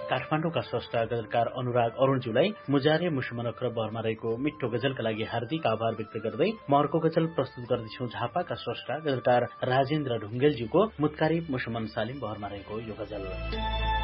काठमाडौँका स्रष्टा गजलकार अनुराग अरूणज्यूलाई मुजारे मुसमनख र बहरमा रहेको मिठो गजलका लागि हार्दिक आभार व्यक्त गर्दै महरको गजल प्रस्तुत गर्दैछौ। झापाका स्रष्टा गजलकार राजेन्द्र ढुङ्गेलज्यूको मुत्कारिब मुसमन सालिम बहरमा रहेको यो गजल।